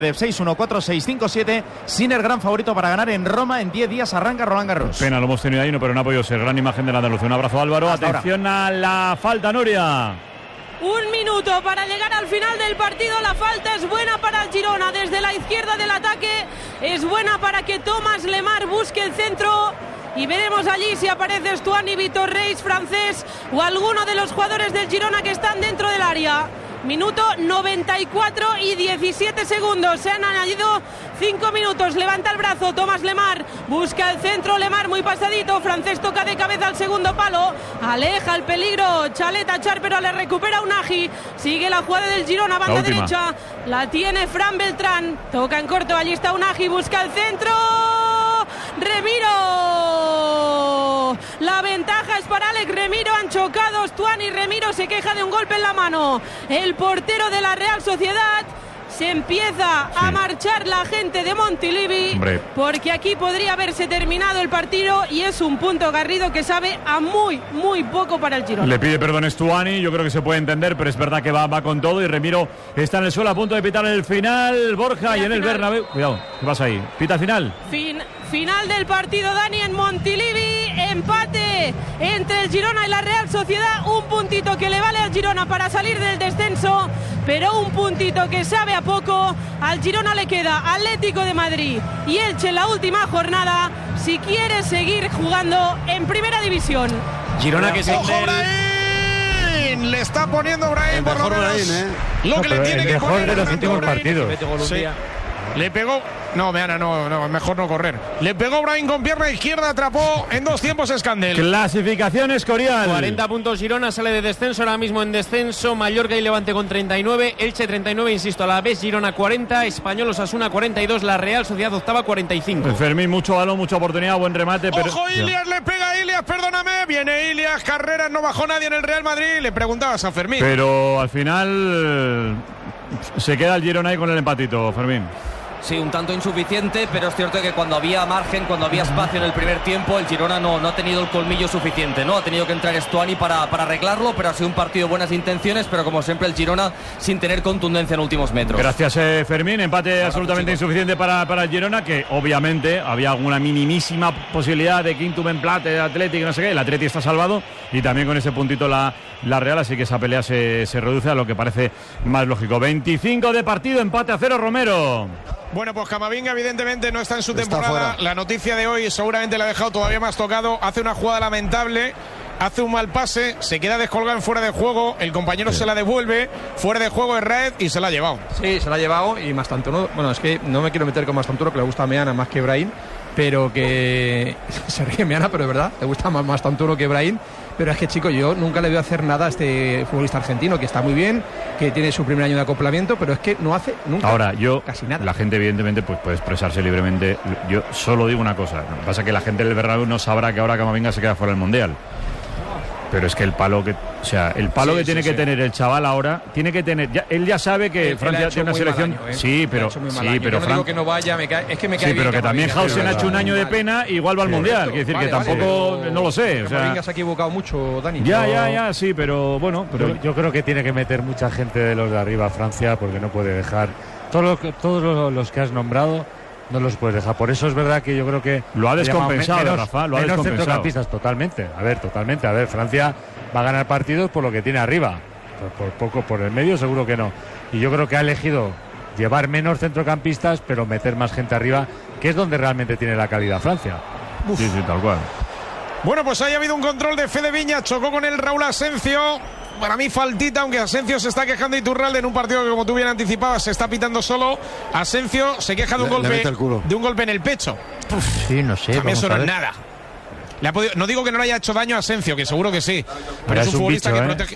de 6-1, 4-6, 5-7, sin el gran favorito para ganar en Roma. En 10 días arranca Roland Garros. Pena, lo hemos tenido ahí, pero no ha podido ser. Gran imagen de la Andalucía. Un abrazo, Álvaro. Hasta Atención ahora. a la falta, Nuria. Un minuto para llegar al final del partido. La falta es buena para el Girona. Desde la izquierda del ataque es buena para que Thomas Lemar busque el centro. Y veremos allí si aparece Stuani, Vitor Reis, francés, o alguno de los jugadores del Girona que están dentro del área. Minuto 94 y 17 segundos. Se han añadido 5 minutos. Levanta el brazo Thomas Lemar. Busca el centro. Lemar muy pasadito. Francés toca de cabeza al segundo palo. Aleja el peligro. Chaleta Char, pero le recupera Unagi. Sigue la jugada del Girona. Banda derecha. La tiene Fran Beltrán. Toca en corto. Allí está Unagi. Busca el centro. Remiro. La ventaja es para Alex Remiro. Han chocado Stuani. Remiro se queja de un golpe en la mano. El portero de la Real Sociedad. Se empieza a marchar la gente de Montilivi, porque aquí podría haberse terminado el partido y es un punto, Garrido, que sabe a muy, muy poco para el Girona. Le pide perdón Stuani, yo creo que se puede entender, pero es verdad que va con todo y Remiro está en el suelo a punto de pitar el final. Borja, y en el Bernabéu. Cuidado, ¿qué pasa ahí? ¿Pita el final? Final del partido, Dani, en Montilivi. Empate entre el Girona y la Real Sociedad. Un puntito que le vale al Girona para salir del descenso, pero un puntito que sabe a poco. Al Girona le queda Atlético de Madrid y Elche en la última jornada si quiere seguir jugando en primera división. Girona que se Le está poniendo Brahim por lo menos lo que le tiene que mejor poner de los últimos partidos. Sí. Le pegó. No, Meana, no, mejor no correr. Le pegó Brahim con pierna izquierda, atrapó en 2 tiempos Escandel. Clasificación Escorial. 40 puntos Girona, sale de descenso, ahora mismo en descenso. Mallorca y Levante con 39, Elche 39, insisto, a la vez Girona 40, Español Osasuna 42, la Real Sociedad octava 45. Fermín, mucho balón, mucha oportunidad, buen remate. Pero... Ojo, Ilias, le pega Ilias, perdóname. Viene Ilias, Carreras, no bajó nadie en el Real Madrid. Le preguntabas a Fermín. Pero al final se queda el Girona ahí con el empatito, Fermín. Sí, un tanto insuficiente, pero es cierto que cuando había margen, cuando había espacio en el primer tiempo, el Girona no ha tenido el colmillo suficiente, ¿no? Ha tenido que entrar Stuani para arreglarlo, pero ha sido un partido de buenas intenciones, pero como siempre el Girona sin tener contundencia en últimos metros. Gracias, Fermín. Empate absolutamente insuficiente para el Girona, que obviamente había alguna minimísima posibilidad de quintum empate, Atlético, no sé qué. El Atlético está salvado y también con ese puntito la Real, así que esa pelea se reduce a lo que parece más lógico. 25 de partido, empate a 0, Romero. Bueno, pues Camavinga evidentemente no está en su temporada. La noticia de hoy seguramente la ha dejado todavía más tocado. Hace una jugada lamentable, hace un mal pase, se queda descolgado en fuera de juego, el compañero se la devuelve, fuera de juego es Raed y se la ha llevado. Sí, se la ha llevado y Mastanturo, bueno, es que no me quiero meter con Mastanturo, que le gusta a Meana más que Brahim, pero que se ríe Meana, pero es verdad, le gusta más Mastanturo que Brahim. Pero es que, chico, yo nunca le veo hacer nada a este futbolista argentino, que está muy bien, que tiene su primer año de acoplamiento, pero es que no hace nunca casi nada. La gente evidentemente pues puede expresarse libremente. Yo solo digo una cosa, lo que pasa es que la gente del Bernabéu no sabrá que ahora Camavinga se queda fuera del Mundial. Pero es que el palo que tiene que tener el chaval ahora, tiene que tener, él ya sabe que Francia tiene una selección, pero yo no digo que no vaya, es que me cae bien, pero que también Hausen ha hecho un año de pena, igual va al Mundial, quiere decir que tampoco, no lo sé, Camavinga se ha equivocado mucho, Dani. Ya, sí, pero bueno, yo creo que tiene que meter mucha gente de los de arriba a Francia, porque no puede dejar todos los que has nombrado. No los puedes dejar. Por eso es verdad que yo creo que lo ha descompensado, Rafa. Lo ha descompensado. Centrocampistas, totalmente. Totalmente. A ver, Francia va a ganar partidos por lo que tiene arriba. Por poco, por el medio, seguro que no. Y yo creo que ha elegido llevar menos centrocampistas, pero meter más gente arriba, que es donde realmente tiene la calidad Francia. Sí, tal cual. Bueno, pues ahí ha habido un control de Fede Viñas, chocó con el Raúl Asencio. Para mí faltita, aunque Asencio se está quejando de Iturralde en un partido que, como tú bien anticipabas, se está pitando solo. Asencio se queja de un golpe en el pecho. Sí, no sé. También eso no es nada. No digo que no le haya hecho daño a Asencio, que seguro que sí. Pero es un futbolista que protege.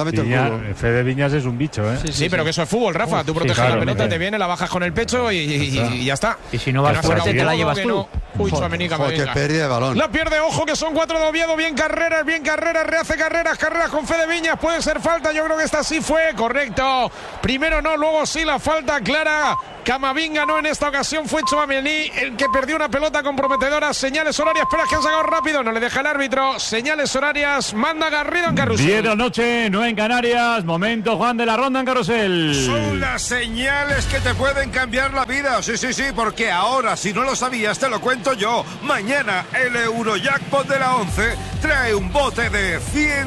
Fede Viñas es un bicho, ¿eh? Sí, pero que eso es fútbol, Rafa. Tú proteges la pelota, te viene, la bajas con el pecho y ya está. Y si no vas fuerte, te la llevas tú. Uy, Tchouaméni, que pérdida de balón. La pierde, ojo, que son 4 de Oviedo. Bien carreras, rehace carreras con Fede Viñas. Puede ser falta, yo creo que esta sí fue, correcto. Primero no, luego sí, la falta clara. Camavinga no, en esta ocasión fue Tchouaméni el que perdió una pelota comprometedora. Señales horarias, espera que han sacado rápido, no le deja el árbitro. Señales horarias, manda Garrido en Carrusel. 10 de la noche, 9 en Canarias. Momento, Juan, de la ronda en Carrusel. Son las señales que te pueden cambiar la vida. Sí, porque ahora, si no lo sabías, te lo cuento yo. Mañana el Eurojackpot de la 11 trae un bote de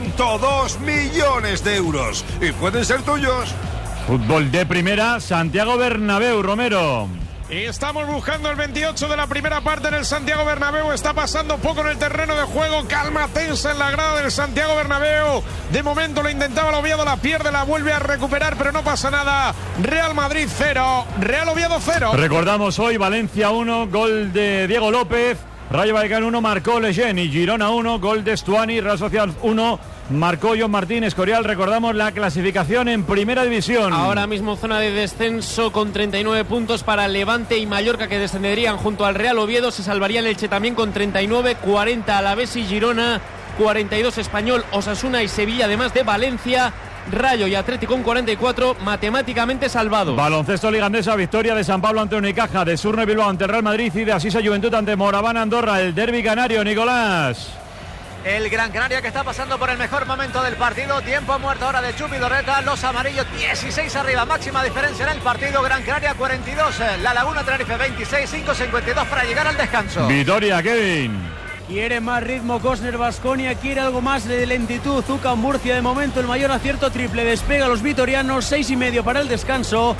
102 millones de euros. Y pueden ser tuyos. Fútbol de primera, Santiago Bernabéu, Romero. Y estamos buscando el 28 de la primera parte en el Santiago Bernabéu. Está pasando poco en el terreno de juego. Calma tensa en la grada del Santiago Bernabéu. De momento lo intentaba el Oviedo, la pierde, la vuelve a recuperar, pero no pasa nada. Real Madrid 0, Real Oviedo 0. Recordamos hoy Valencia 1, gol de Diego López. Rayo Vallecano 1, marcó Leyen. Y Girona 1, gol de Stuani. Real Sociedad 1, marcó John Martín. Escorial, recordamos la clasificación en Primera División. Ahora mismo zona de descenso con 39 puntos para Levante y Mallorca, que descenderían junto al Real Oviedo. Se salvaría el Elche también con 39, 40 Alavés y Girona, 42 Español, Osasuna y Sevilla, además de Valencia, Rayo y Atlético con 44, matemáticamente salvados. Baloncesto Liga Andesa, victoria de San Pablo ante Unicaja, de Surne Bilbao ante el Real Madrid y de Asisa Juventud ante Moraván Andorra. El derbi canario, Nicolás. El Gran Canaria que está pasando por el mejor momento del partido. Tiempo muerto ahora de Chupi Dorreta. Los amarillos 16 arriba. Máxima diferencia en el partido. Gran Canaria 42. La Laguna Tenerife 26. 5:52 para llegar al descanso. Vitoria, Kevin. Quiere más ritmo Cosner Baskonia, quiere algo más de lentitud. UCAM Murcia, de momento el mayor acierto triple. Despega a los vitorianos, 6:30 para el descanso.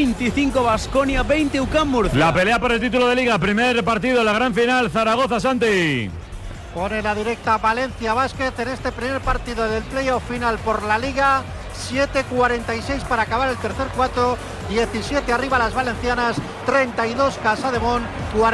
25 Baskonia, 20 UCAM Murcia. La pelea por el título de Liga, primer partido, la gran final, Zaragoza, Santi. Pone la directa Valencia Basket en este primer partido del playoff final por la Liga. 7:46 para acabar el tercer cuarto. 17 arriba las valencianas, 32 Casademont,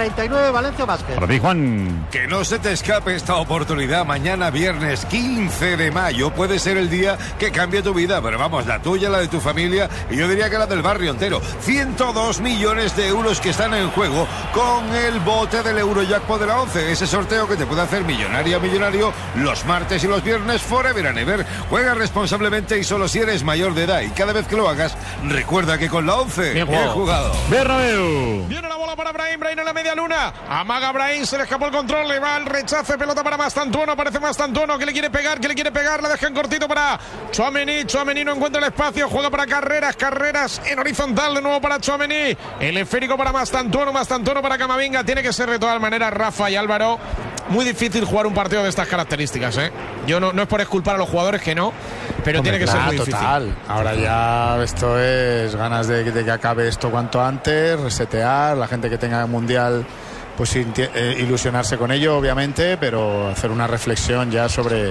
49 Valencia Basket. Para ti, Juan. Que no se te escape esta oportunidad. Mañana viernes 15 de mayo puede ser el día que cambie tu vida, pero vamos, la tuya, la de tu familia y yo diría que la del barrio entero. 102 millones de euros que están en juego con el bote del Eurojackpot de la 11. Ese sorteo que te puede hacer millonario los martes y los viernes forever and ever. Juega responsablemente y solo si eres mayor de edad, y cada vez que lo hagas recuerda que con la 11 bien jugado. Bernabéu. Viene la bola para Brahim en la media luna. Amaga Brahim, se le escapó el control, le va el rechace, pelota para Mastantuono, aparece Mastantuono, que le quiere pegar, la deja en cortito para Tchouaméni no encuentra el espacio, juega para Carreras en horizontal de nuevo para Tchouaméni, el esférico para Mastantuono para Camavinga. Tiene que ser de todas maneras, Rafa y Álvaro, muy difícil jugar un partido de estas características, ¿eh? Yo no es por exculpar a los jugadores, que no, pero tiene que ser muy difícil. Ahora ya esto es ganas de que acabe esto cuanto antes, resetear, la gente que tenga el mundial pues ilusionarse con ello, obviamente, pero hacer una reflexión ya sobre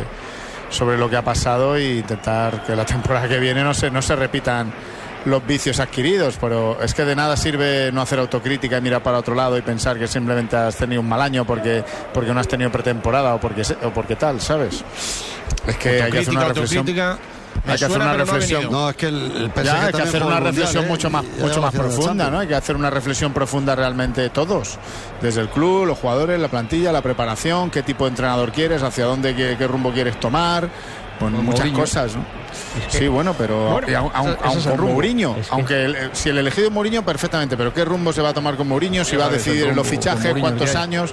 lo que ha pasado e intentar que la temporada que viene no se repitan los vicios adquiridos. Pero es que de nada sirve no hacer autocrítica y mirar para otro lado y pensar que simplemente has tenido un mal año porque no has tenido pretemporada o porque tal, ¿sabes? Es que hay que hacer una reflexión. Hay que hacer una reflexión. No, es que el PSG hay que hacer una reflexión mucho más profunda, ¿no? Hay que hacer una reflexión profunda realmente todos, desde el club, los jugadores, la plantilla, la preparación, qué tipo de entrenador quieres, hacia dónde, qué rumbo quieres tomar, bueno, muchas cosas, ¿no? Sí, bueno, pero con Mourinho, aunque si el elegido es Mourinho, perfectamente, pero qué rumbo se va a tomar con Mourinho, si va a decidir en los fichajes, cuántos años.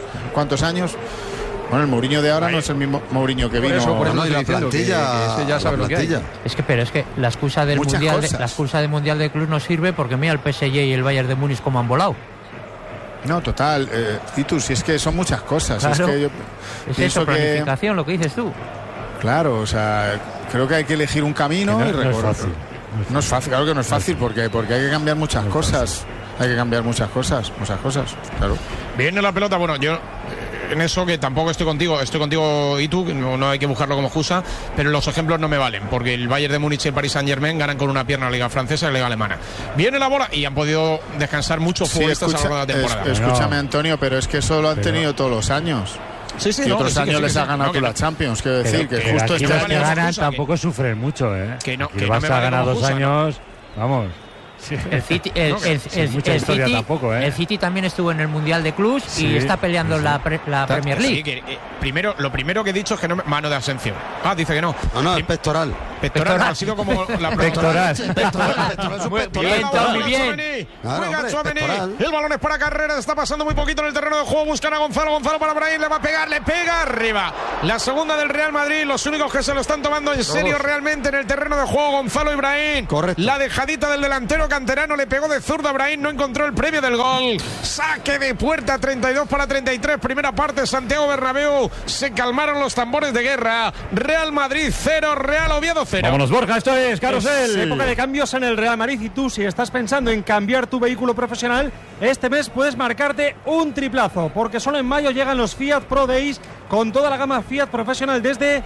Bueno, el Mourinho de ahora no es el mismo Mourinho que vino. Por eso la plantilla, ya sabe lo que hay. Es que la excusa del mundial del club no sirve, porque mira el PSG y el Bayern de Múnich cómo han volado. No, total, Titu, si es que son muchas cosas. Claro, es que eso, planificación, lo que dices tú. Claro, o sea, creo que hay que elegir un camino y recorrer. No es fácil, claro que no es fácil, porque hay que cambiar muchas cosas. Hay que cambiar muchas cosas, claro. Viene la pelota, bueno, yo en eso que tampoco estoy contigo y tú, no hay que buscarlo como excusa, pero los ejemplos no me valen, porque el Bayern de Múnich y el Paris Saint-Germain ganan con una pierna la Liga Francesa y la Liga Alemana. Viene la bola y han podido descansar muchos futbolistas a lo largo de la temporada. Escúchame, Antonio, pero es que eso lo han tenido todos los años. Sí, y otros años les ha ganado la Champions, quiero decir, que justo los que ganan tampoco sufren mucho, ¿eh? Que Barça ha ganado 2 años, vamos. El City, el City también estuvo en el Mundial de Clubs y está peleando la Premier League. Lo primero que he dicho es que no mano de Asensio. Dice que no. No, el pectoral. Pectoral ha sido como la pectoral. Muy bien. Juega Tchouaméni. El balón es para Carreras. Está pasando muy poquito en el terreno de juego. Buscan a Gonzalo. Gonzalo para Brahim. Le va a pegar. Le pega arriba. La segunda del Real Madrid. Los únicos que se lo están tomando en serio realmente en el terreno de juego. Gonzalo y Brahim. Correcto. La dejadita del delantero canterano. Le pegó de zurda a Brahim. No encontró el premio del gol. Saque de puerta. 32 para 33. Primera parte. Santiago Bernabéu. Se calmaron los tambores de guerra. Real Madrid 0. Real Oviedo 0. Vámonos, Borja, esto es Carrusel. Es época de cambios en el Real Madrid y tú, si estás pensando en cambiar tu vehículo profesional, este mes puedes marcarte un triplazo, porque solo en mayo llegan los Fiat Pro Days con toda la gama Fiat profesional desde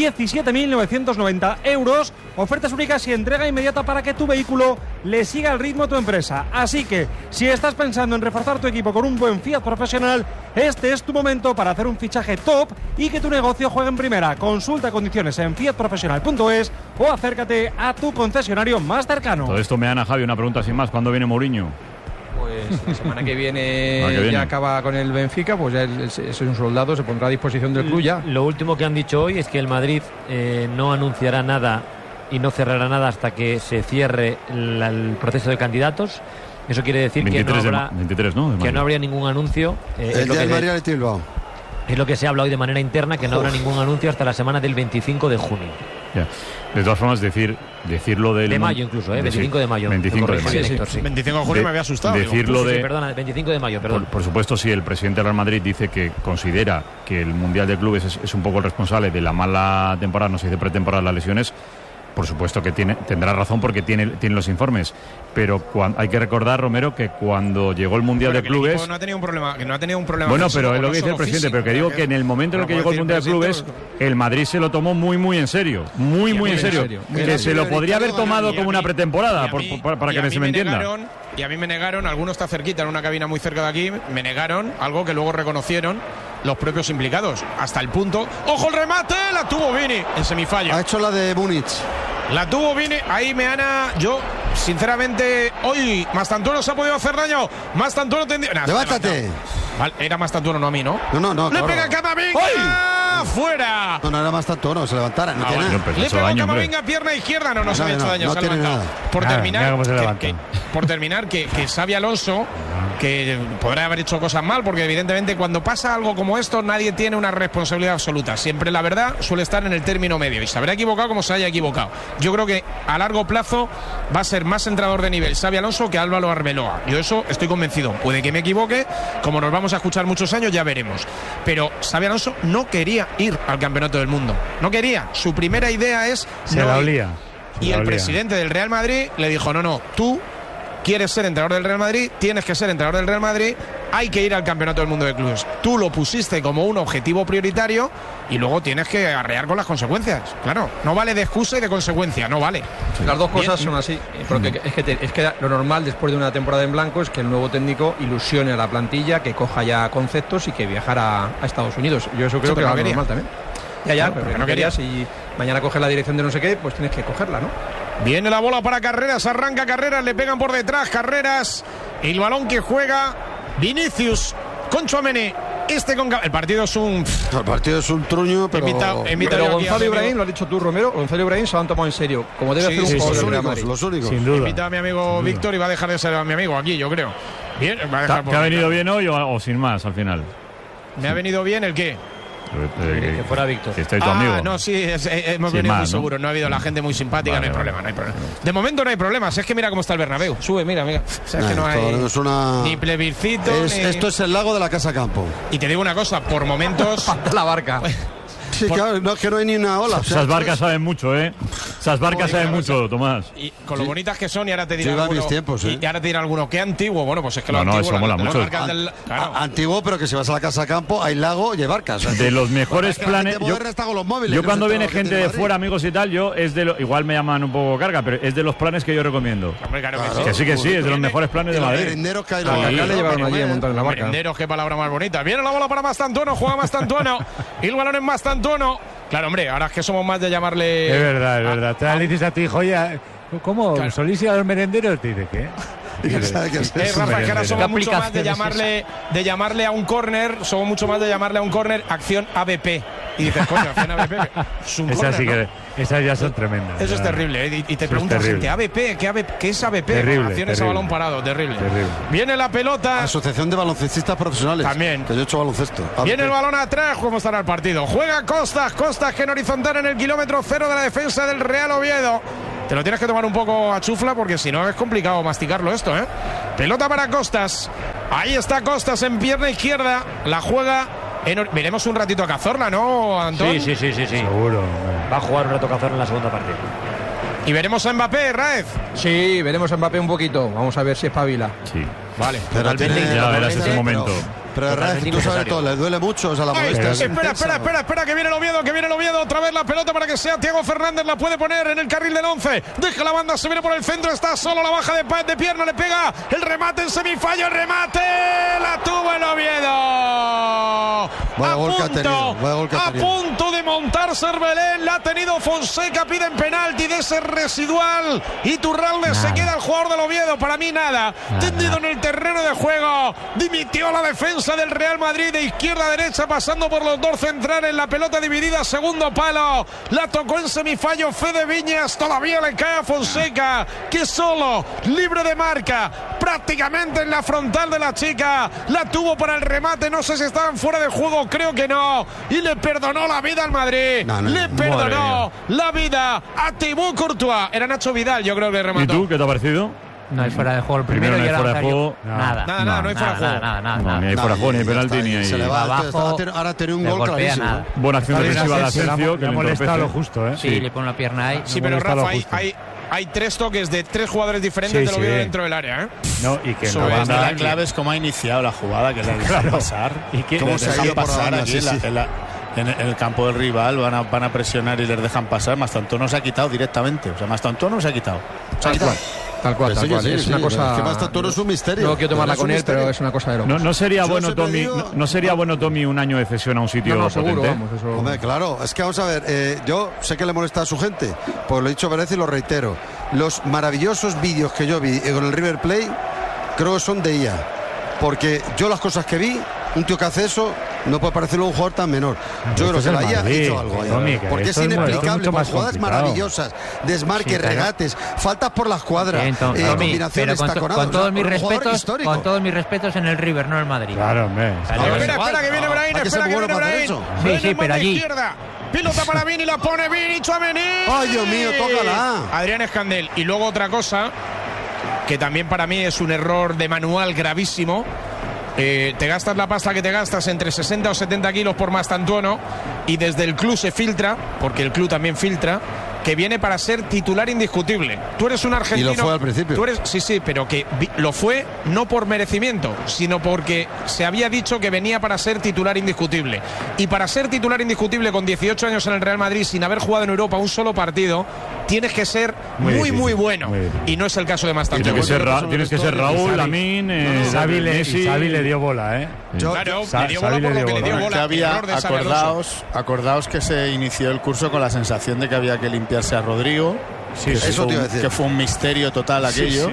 17.990 euros. Ofertas únicas y entrega inmediata para que tu vehículo le siga el ritmo a tu empresa. Así que, si estás pensando en reforzar tu equipo con un buen Fiat profesional, este es tu momento para hacer un fichaje top y que tu negocio juegue en primera. Consulta condiciones en fiatprofesional.es o acércate a tu concesionario más cercano. Todo esto me dan a Javi una pregunta sin más. ¿Cuándo viene Mourinho? Pues la semana que viene ya acaba con el Benfica, pues ya es un soldado, se pondrá a disposición del club ya. Lo último que han dicho hoy es que el Madrid no anunciará nada y no cerrará nada hasta que se cierre el proceso de candidatos. Eso quiere decir 23 que no habrá, 23, ¿no? que no habría ningún anuncio. El día del Madrid al Bilbao. Es lo que se habla hoy de manera interna, que no habrá ningún anuncio hasta la semana del 25 de junio. Ya. De todas formas, decirlo del... De mayo incluso, 25 de mayo. 25 de mayo. Héctor, sí. 25 de junio me había asustado. Decirlo de... Perdona, 25 de mayo, perdón. Por supuesto, si el presidente del Real Madrid dice que considera que el Mundial de Clubes es un poco el responsable de la mala temporada, no se dice pretemporada, las lesiones, por supuesto que tendrá razón porque tiene los informes. Pero hay que recordar, Romero, que cuando llegó el Mundial de Clubes... No ha tenido un problema, que no ha tenido un problema. Bueno, pero es lo que dice el presidente, pero que digo que en el momento en el que llegó el Mundial de Clubes, el Madrid se lo tomó muy en serio. Muy en serio. Que se lo podría haber tomado como una pretemporada, para que se me entienda. Y a mí me negaron, alguno está cerquita, en una cabina muy cerca de aquí, me negaron algo que luego reconocieron los propios implicados. Hasta el punto... ¡Ojo el remate! La tuvo Vini en semifalla. Ha hecho la de Múnich. La tuvo Vini. Ahí Meana, yo, sinceramente, hoy Mastantuono se ha podido hacer daño. Mastantuono tendría... ¡Levántate! Vale, era Mastantuono, no a mí, ¿no? No. ¡Le pega Camavinga! ¡Fuera! No era Mastantuono, se levantara, no tiene nada. Le pegó Camavinga, pierna izquierda. No se ha hecho daño, se ha levantado. Por terminar, que Xabi Alonso, que podrá haber hecho cosas mal, porque evidentemente cuando pasa algo como esto, nadie tiene una responsabilidad absoluta. Siempre la verdad suele estar en el término medio y se habrá equivocado como se haya equivocado. Yo creo que a largo plazo va a ser más entrenador de nivel Xabi Alonso que Álvaro Arbeloa. Yo eso estoy convencido. Puede que me equivoque, como nos vamos a escuchar muchos años, ya veremos. Pero Xabi Alonso no quería ir al Campeonato del Mundo. No quería. Su primera idea es... Se la olía. Y el presidente del Real Madrid le dijo, no, tú quieres ser entrenador del Real Madrid, tienes que ser entrenador del Real Madrid, hay que ir al Campeonato del Mundo de Clubes. Tú lo pusiste como un objetivo prioritario y luego tienes que arrear con las consecuencias. Claro, no vale de excusa y de consecuencia, no vale. Sí. Las dos cosas son así, porque es que lo normal después de una temporada en blanco es que el nuevo técnico ilusione a la plantilla, que coja ya conceptos y que viajara a Estados Unidos. Yo eso creo que es lo normal también. Ya, pero no querías y mañana coges la dirección de no sé qué, pues tienes que cogerla, ¿no? Viene la bola para Carreras, arranca Carreras, le pegan por detrás Carreras, el balón que juega Vinicius con Tchouaméni. El partido es un... El partido es un truño, pero... Pero Gonzalo Ibrahim, lo has dicho tú, Romero, Gonzalo Ibrahim se lo han tomado en serio, como debe hacer un jugador del Real Madrid. Los únicos. Sin duda. Invita a mi amigo Víctor y va a dejar de ser a mi amigo aquí, yo creo. Bien, va a dejar ¿Te ha venido bien hoy o sin más al final? ¿Me ha venido bien el qué? Que fuera Víctor. Que esté tu amigo. No, sí, hemos venido muy seguros. No ha habido la gente muy simpática, no hay problema. De momento no hay problema. Es que mira cómo está el Bernabéu. Sube, mira. O sea, es que no hay ni plebiscito. Esto es el lago de la Casa Campo. Y te digo una cosa, por momentos... la barca. Sí, claro, no, que no hay ni una ola. Esas barcas saben mucho, ¿eh? Esas barcas saben mucho, Tomás. Y con lo bonitas que son, y ahora te dirán alguno, mis tiempos, y ahora te dirán alguno, qué antiguo. Bueno, pues es que lo antiguo... No, eso mola mucho. Antiguo, pero que si vas a la Casa Campo, hay lago y hay barcas. De los mejores planes... Yo cuando viene gente de fuera, amigos y tal, igual me llaman un poco carga, pero es de los planes que yo recomiendo. Que sí, es de los mejores planes de Madrid. Merenderos que hay le llevaron allí a montar en la barca. Merenderos, qué palabra más bonita. Viene la bola para Mastantuono, juega Mastantuono. Y el balón es Mastantuono. Claro, hombre, ahora es que somos más de llamarle... Es verdad. Te dices a tu hijo, oye, ¿Cómo? Claro. Solís y a los merenderos te dice ¿qué? Rafa, es que ahora somos mucho más de llamarle a un córner, acción ABP. Y dices, coño, acción ABP. Es un Esas córner, sí que, ¿no? esas ya son tremendas. Eso es terrible, ¿eh? Y te preguntas, gente, ¿ABP? ¿Qué es ABP? Terrible, Acciones a balón parado, terrible. Viene la pelota. Asociación de Baloncestistas Profesionales. También. Que yo he hecho baloncesto. Viene el balón atrás, ¿cómo estará el partido? Juega Costas que en horizontal en el kilómetro 0 de la defensa del Real Oviedo. Te lo tienes que tomar un poco a chufla porque si no es complicado masticarlo esto, ¿eh? Pelota para Costas. Ahí está Costas en pierna izquierda. La juega. Veremos un ratito a Cazorla, ¿no, Antón? Sí. Seguro. Va a jugar un rato Cazorla en la segunda parte. Y veremos a Mbappé, Raez. Sí, veremos a Mbappé un poquito. Vamos a ver si espabila. Sí. Vale. Ya verás ese momento. Pero Raez, tú sabes todo, le duele mucho, o sea, la molestia. Espera, que viene el Oviedo, otra vez la pelota para que sea Thiago Fernández, la puede poner en el carril del 11, deja la banda, se viene por el centro, está solo, la baja de pierna, le pega el remate en semifallo, el remate, la tuvo el Oviedo. A punto de montar Cervelén, la ha tenido Fonseca, piden penalti de ese residual, Iturralde se queda el jugador del Oviedo, para mí nada, tendido en el terreno de juego, dimitió la defensa del Real Madrid de izquierda a derecha pasando por los dos centrales, la pelota dividida, segundo palo, la tocó en semifallo Fede Viñas, todavía le cae a Fonseca, que solo, libre de marca, prácticamente en la frontal de la chica, la tuvo para el remate, no sé si estaban fuera de juego, creo que no, y le perdonó la vida al Madrid, le perdonó la vida a Thibaut Courtois, era Nacho Vidal, yo creo que remató. ¿Y tú qué te ha parecido? No hay fuera de juego el primero no y hay fuera de juego. Nada, no hay fuera de juego. Nada. Ni hay fuera de juego, ni hay penalti, ni hay. Se le va abajo, ahora tiene un gol clarísimo. Buena acción defensiva de Asensio, que le le molesta lo entorpece. justo, ¿eh? Sí, le pone la pierna ahí. Sí, pero Rafa, hay tres toques de tres jugadores diferentes del Oviedo dentro del área, ¿eh? No, y que no la clave es cómo ha iniciado la jugada, que le dejan pasar. Y que cómo se ha ido pasar aquí en el campo del rival, van a presionar y les dejan pasar. Mastantuono se ha quitado directamente. O sea, Mastantuono se ha quitado. Tal cual. Es una cosa. Es que Mastantuono es un misterio. No quiero tomarla con él, pero es una cosa de locos. No sería bueno, Tommy. No sería bueno, Tommy, un año de cesión a un sitio seguro, potente. vamos, eso. Hombre, claro, es que vamos a ver, yo sé que le molesta a su gente, pues lo he dicho varias veces y lo reitero. Los maravillosos vídeos que yo vi con el River Plate, creo que son de IA. Porque yo las cosas que vi, un tío que hace eso, no puede parecerlo un jugador tan menor. Yo creo que la IA hizo algo ahí. Porque es inexplicable, por jugadas maravillosas, desmarques, regates, faltas por las cuadras, combinaciones, taconados. Con todos mis respetos en el River, no en el Madrid. Claro, hombre. Espera que viene Brahim, Sí, pero allí. Pilota para Vini, la pone Vini, Tchouaméni. Ay, Dios mío, tócala. Adrián Escandel. Y luego otra cosa, que también para mí es un error de manual gravísimo. Te gastas la pasta que te gastas, entre 60 o 70 kilos por Mastantuono, y desde el club se filtra, porque el club también filtra, que viene para ser titular indiscutible. Tú eres un argentino. Y lo fue al principio. Sí, pero que lo fue no por merecimiento, sino porque se había dicho que venía para ser titular indiscutible. Y para ser titular indiscutible con 18 años en el Real Madrid, sin haber jugado en Europa un solo partido, tienes que ser muy bueno. Y no es el caso de Mastantuono. Tienes que ser Raúl, Lamín, Messi. Xavi le dio bola, ¿eh? Claro, le dio bola por lo que le dio bola. Acordaos que se inició el curso con la sensación de que había que limpiarse a Rodrigo. Eso te iba a decir. Que fue un misterio total aquello.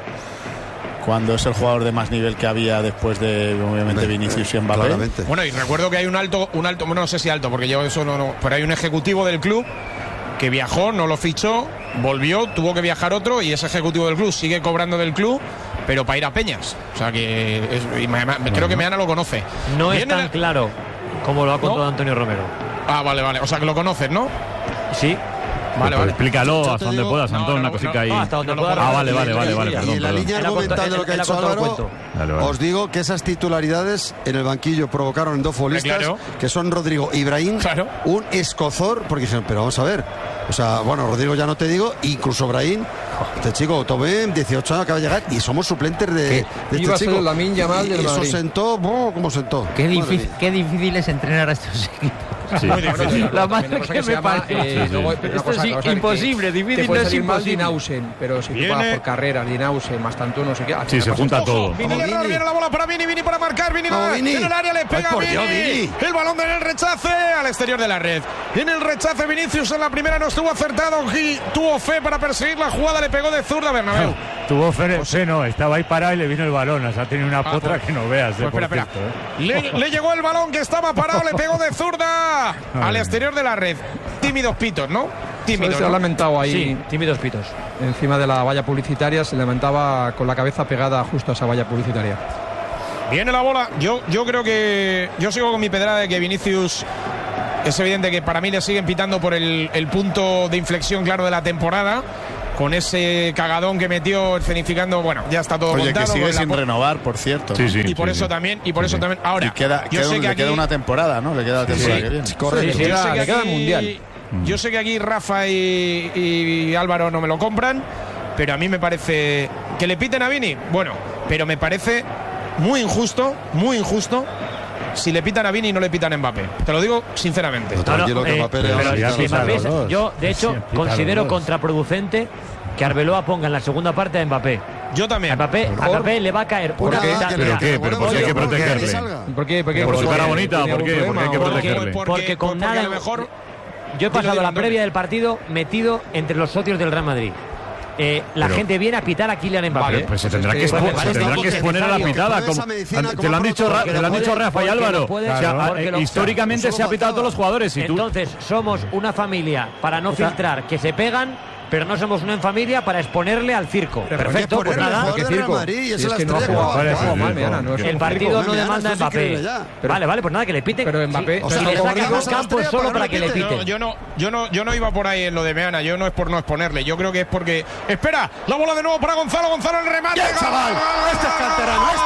Cuando es el jugador de más nivel que había después de, obviamente, Vinicius y Mbappé. Claramente. Bueno, y recuerdo que hay un alto, bueno, no sé si alto, porque yo eso no, pero hay un ejecutivo del club que viajó, no lo fichó, volvió, tuvo que viajar otro, y ese ejecutivo del club sigue cobrando del club, pero para ir a Peñas. O sea que creo que Meana lo conoce. No es tan claro como lo ha contado Antonio Romero. Ah, vale. O sea que lo conoces, ¿no? Sí. Vale. Explícalo hasta donde puedas, Antón, una cosita ahí. Hasta donde puedas. Vale, Y en la línea argumental de lo que ha dicho Álvaro, os digo que esas titularidades en el banquillo provocaron en dos futbolistas, que son Rodrigo y Brahim, un escozor, porque dijeron, pero vamos a ver, o sea, bueno, Rodrigo ya no te digo, incluso Brahim, este chico, Tomé, 18 años, acaba de llegar, y somos suplentes de este chico. Lamine Yamal del Madrid. Madrid. Eso sentó, ¿cómo sentó? Qué difícil es entrenar a estos equipos. Sí. Muy difícil. La madre que me parió. Esto es imposible, difícil. Te puede no es salir mal imposible. Dinausen, pero si tú pagas por carrera, Dinausen, más tanto no sé qué. Sí, se junta todo. Vini, error, viene la bola para Vini, Vini para marcar, Vini en el área, le pega a Vini. El balón en el rechace al exterior de la red. En el rechace Vinicius en la primera no estuvo acertado, tuvo fe para perseguir la jugada, le pegó de zurda Bernabéu. Tuvo fe, no, estaba ahí parado y le vino el balón, o sea, ha tenido una potra que no veas. Pues espera. Le llegó el balón que estaba parado, le pegó de zurda al exterior de la red. Tímidos pitos, ¿no? Tímidos. Se ha lamentado ahí. Sí, tímidos pitos. Encima de la valla publicitaria, se lamentaba con la cabeza pegada justo a esa valla publicitaria. Viene la bola. Yo creo que. Yo sigo con mi pedrada de que Vinicius. Es evidente que para mí le siguen pitando por el punto de inflexión claro de la temporada. Con ese cagadón que metió escenificando, bueno, ya está todo Oye, contado. que sigue sin renovar, por cierto. Sí, sí, y por eso también, ahora. Y queda una temporada, ¿no? Le queda la temporada que viene. Correcto. Le queda el Mundial. Yo sé que aquí Rafa y Álvaro no me lo compran, pero a mí me parece que le piten a Vini. Bueno, pero me parece muy injusto si le pitan a Vini y no le pitan a Mbappé. Te lo digo sinceramente. Yo, de hecho, considero contraproducente que Arbeloa ponga en la segunda parte a Mbappé. Yo también. A Mbappé le va a caer una... ¿Pero qué? ¿Pero por qué hay que protegerle? ¿Por qué? ¿Por su cara bonita? ¿Por qué? ¿Por qué hay que protegerle? Porque con nada... A lo mejor... Yo he pasado la previa del partido metido entre los socios del Real Madrid. La gente viene a pitar a Kylian Mbappé. Vale, pues se tendrá que exponer a la pitada. Te lo han dicho Rafa y Álvaro. Históricamente se ha pitado a todos los jugadores. Entonces, somos una familia para no filtrar que se pegan, pero no somos una familia para exponerle al circo. Perfecto, pues nada. ¿Qué circo? El partido no demanda a Mbappé. Vale, pues nada, que le piten. Pero Mbappé, si le sacan un campo es solo para que le piten. Yo no iba por ahí en lo de Meana. Yo no es por no exponerle. Yo creo que es porque. Espera, la bola de nuevo para Gonzalo. Gonzalo el remate. ¡Chaval! Este es canterano.